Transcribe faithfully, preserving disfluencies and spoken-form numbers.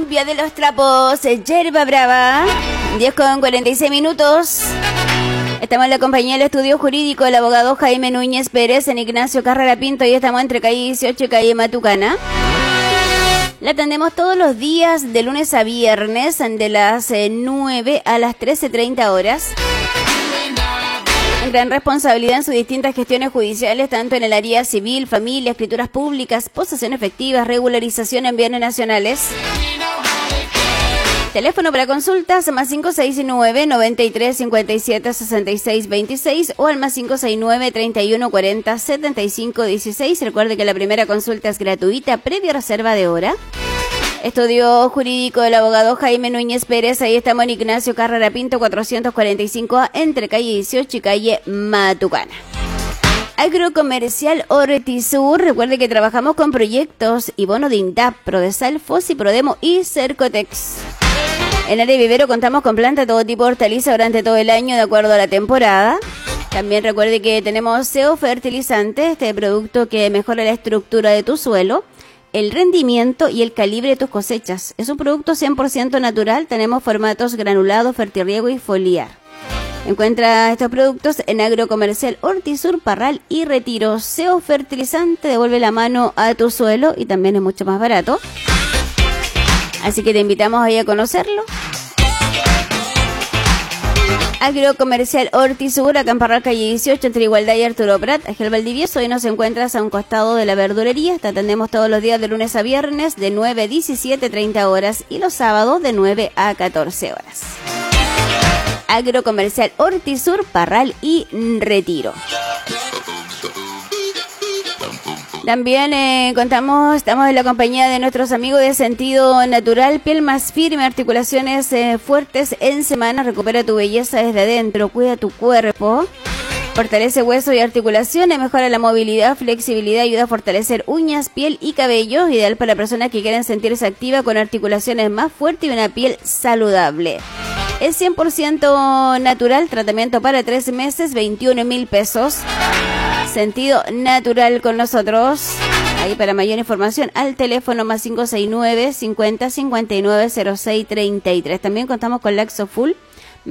Vía de los trapos, Yerba Brava, diez con cuarenta y seis minutos. Estamos en la compañía del estudio jurídico del abogado Jaime Núñez Pérez en Ignacio Carrera Pinto y estamos entre calle dieciocho y calle Matucana. La atendemos todos los días de lunes a viernes de las nueve a las trece treinta horas. Gran responsabilidad en sus distintas gestiones judiciales, tanto en el área civil, familia, escrituras públicas, posesión efectivas, regularización en bienes nacionales. Teléfono para consultas más cinco seis nueve, noventa y tres, cincuenta y siete, sesenta y seis veintiséis o al más cinco seis nueve, treinta y uno, cuarenta, setenta y cinco dieciséis. Recuerde que la primera consulta es gratuita, previa reserva de hora. Estudio jurídico del abogado Jaime Núñez Pérez. Ahí estamos en Ignacio Carrera Pinto, cuatrocientos cuarenta y cinco A, entre calle dieciocho y calle Matucana. Agrocomercial Ortizur. Recuerde que trabajamos con proyectos y bono de INDAP, Prodesal, Fosi, Prodemo y Cercotex. En área de vivero contamos con planta de todo tipo de hortaliza durante todo el año de acuerdo a la temporada. También recuerde que tenemos C E O Fertilizante, este producto que mejora la estructura de tu suelo, el rendimiento y el calibre de tus cosechas. Es un producto cien por ciento natural. Tenemos formatos granulados, fertirriego y foliar. Encuentra estos productos en Agrocomercial Ortizur, Parral y Retiro. C E O Fertilizante devuelve la mano a tu suelo y también es mucho más barato. Así que te invitamos ahí a conocerlo. Agrocomercial Ortizur, acá en Parral, calle dieciocho, entre Igualdad y Arturo Prat, Ángel Valdivieso. Hoy nos encuentras a un costado de la verdulería. Te atendemos todos los días de lunes a viernes de nueve a diecisiete treinta horas y los sábados de nueve a catorce horas. Agrocomercial Ortizur, Parral y Retiro. También eh, contamos, estamos en la compañía de nuestros amigos de Sentido Natural, piel más firme, articulaciones eh, fuertes en semana, recupera tu belleza desde adentro, cuida tu cuerpo, fortalece huesos y articulaciones, mejora la movilidad, flexibilidad, ayuda a fortalecer uñas, piel y cabello, ideal para personas que quieren sentirse activa con articulaciones más fuertes y una piel saludable. Es cien por ciento natural, tratamiento para tres meses, veintiún mil pesos. Sentido Natural con nosotros. Ahí para mayor información al teléfono más cinco seis nueve, cincuenta, cincuenta y nueve, cero seis treinta y tres. También contamos con Laxo Full,